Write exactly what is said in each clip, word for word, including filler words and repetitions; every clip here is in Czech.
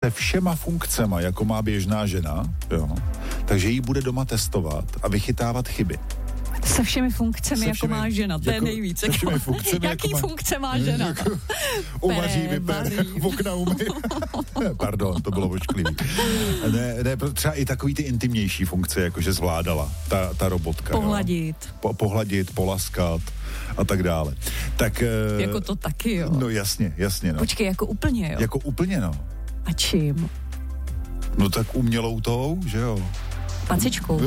se všema funkcema, jako má běžná žena, jo, takže jí bude doma testovat a vychytávat chyby. Se všemi funkcemi, Se jako všemi, má žena, to jako, je nejvíc. Se všemi funkcemi, Jaký jako funkce má žena? Jako, uvaří, vypere, v okna umí. Pardon, to bylo ošklivý. Ne, ne, třeba i takový ty intimnější funkce, jakože zvládala ta, ta robotka. Pohladit. Po, pohladit, polaskat a tak dále. Tak, jako to taky, jo. No jasně, jasně, no. Počkej, jako úplně, jo. Jako úplně, no. A čím? No tak umělou tou, že jo. Pacičkou.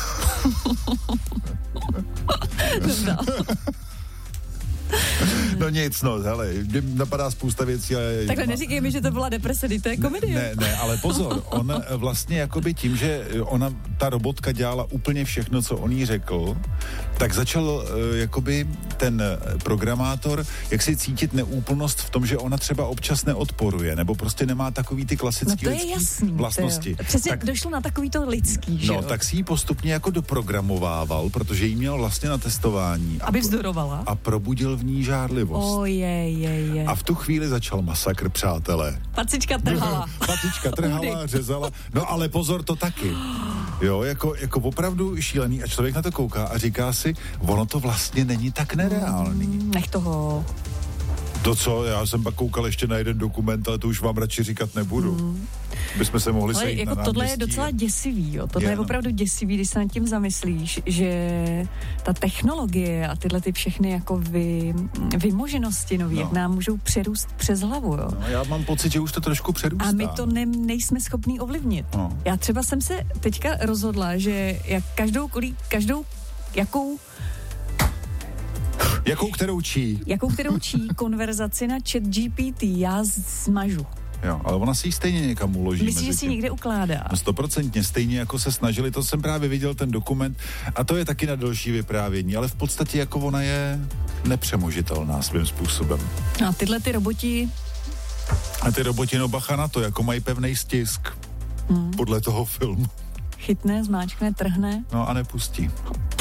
No nic, no, hele, napadá spousta věcí. Ale takhle neříkej mi, že to byla deprese, to je komedie. Ne, ne, ale pozor, on vlastně jakoby tím, že ona, ta robotka dělala úplně všechno, co on jí řekl, tak začal jakoby ten programátor, jak si cítit neúplnost v tom, že ona třeba občas neodporuje, nebo prostě nemá takový ty klasické no to je jasný, vlastnosti. To je, přesně tak, došlo na takový to lidský, že no, jo? tak si ji postupně jako doprogramovával, protože jí měl vlastně na testování. Aby vzdorovala. A probudil v ní žárlivost. Oh, je, je, je. A v tu chvíli začal masakr, přátelé. Pacička trhala. Pacička trhala, řezala. No ale pozor, to taky. Jo, jako, jako opravdu šílený a člověk na to kouká a říká si, ono to vlastně není tak nereálný. Mm, nech toho. To co, já jsem pak koukal ještě na jeden dokument, ale to už vám radši říkat nebudu. Mm. Bychom se mohli ale sejít jako na tohle náměstí. je docela děsivý, jo. Tohle je, je no. opravdu děsivý, když se nad tím zamyslíš, že ta technologie a tyhle ty všechny jako vy, vymoženosti nový, no. nám můžou přerůst přes hlavu, jo. No, já mám pocit, že už to trošku přerůstá. A my to ne, nejsme schopní ovlivnit. No. Já třeba jsem se teďka rozhodla, že jak každou, každou jakou Jakou kterou čí? Jakou kterou čí konverzaci na chat G P T já zmažu. Jo, ale ona si ji stejně někam uloží. Myslíš, že si někde ukládá? No stoprocentně, stejně jako se snažili, to jsem právě viděl ten dokument a to je taky na další vyprávění, ale v podstatě jako ona je nepřemožitelná svým způsobem. A tyhle ty roboti... A ty roboti, no bacha na to, jako mají pevnej stisk hmm. podle toho filmu. Chytne, zmáčkne, trhne. No a nepustí.